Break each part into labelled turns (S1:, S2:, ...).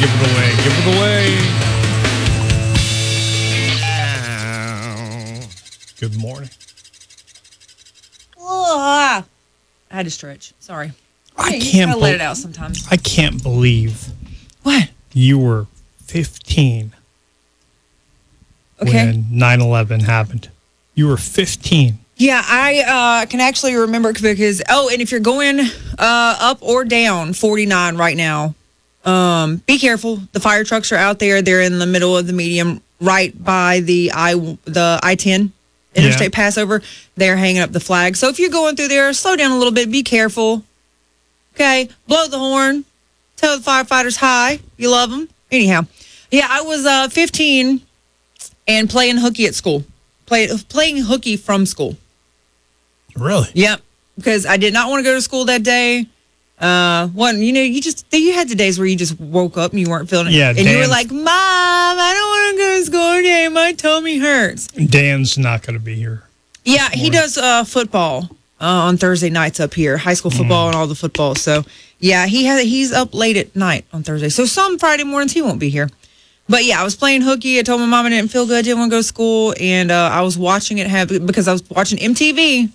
S1: Give it away. Give it away. Good morning.
S2: I had to stretch. Sorry.
S1: I can't
S2: let it out sometimes.
S1: I can't believe
S2: What?
S1: you were 15
S2: Okay.
S1: when 9/11 happened. You were 15.
S2: Yeah, I can actually remember because, and if you're going up or down 49 right now, be careful. The fire trucks are out there. They're in the middle of the medium right by the I-10 interstate passover. They're hanging up the flag. So if you're going through there, slow down a little bit. Be careful. Okay? Blow the horn. Tell the firefighters hi. You love them. Anyhow, yeah, I was 15 and playing hooky at school. Playing hooky from school.
S1: Really?
S2: Yep. Because I did not want to go to school that day. You had the days where you just woke up and you weren't feeling it.
S1: Yeah,
S2: and you were like, Mom, I don't want to go to school today. My tummy hurts.
S1: Dan's not going to be here.
S2: Yeah, he does football on Thursday nights up here, high school football and all the football. So, yeah, he's up late at night on Thursday. So some Friday mornings he won't be here. But, yeah, I was playing hooky. I told my mom I didn't feel good, didn't want to go to school. And I was watching it happen because I was watching MTV.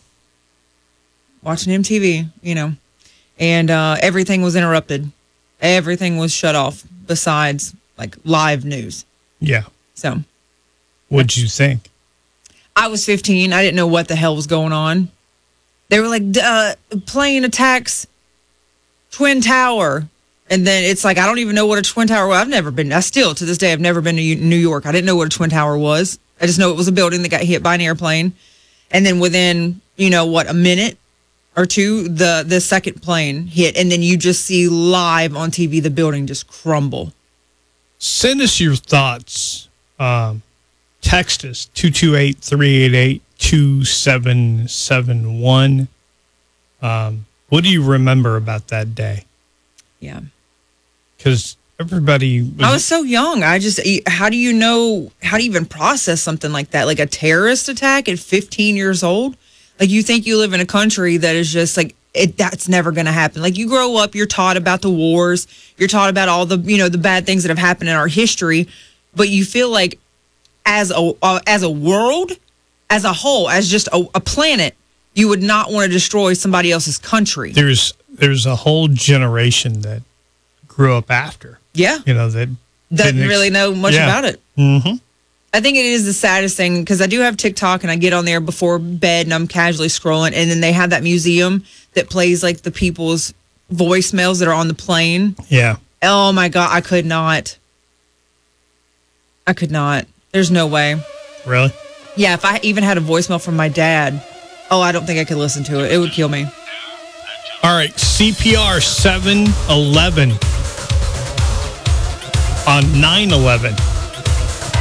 S2: And everything was interrupted. Everything was shut off besides, like, live news.
S1: Yeah.
S2: So.
S1: What'd you think?
S2: I was 15. I didn't know what the hell was going on. They were like, plane attacks Twin Tower. And then it's like, I don't even know what a Twin Tower was. I still, to this day, I've never been to New York. I didn't know what a Twin Tower was. I just know it was a building that got hit by an airplane. And then within, a minute or two, the second plane hit. And then you just see live on TV the building just crumble.
S1: Send us your thoughts. Text us 228-388-2771. What do you remember about that day?
S2: Yeah.
S1: Because everybody...
S2: I was so young. How do you even process something like that? Like a terrorist attack at 15 years old? Like, you think you live in a country that is just like, that's never going to happen. Like, you grow up, you're taught about the wars, you're taught about all the, the bad things that have happened in our history, but you feel like as a world, as a whole, as just a planet, you would not want to destroy somebody else's country.
S1: There's a whole generation that grew up after.
S2: Yeah.
S1: That
S2: doesn't really know much about it.
S1: Mm-hmm.
S2: I think it is the saddest thing because I do have TikTok and I get on there before bed and I'm casually scrolling, and then they have that museum that plays like the people's voicemails that are on the plane.
S1: Yeah.
S2: Oh my God, I could not. There's no way.
S1: Really?
S2: Yeah, if I even had a voicemail from my dad, I don't think I could listen to it. It would kill me.
S1: All right, CPR 711 on 9/11.